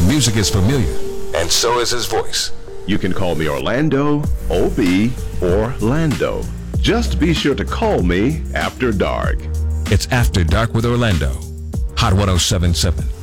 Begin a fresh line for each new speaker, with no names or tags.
music is familiar, and so is his voice.
You can call me Orlando, OB, or Lando. Just be sure to call me after dark.
It's After Dark with Orlando. Hot 107.7.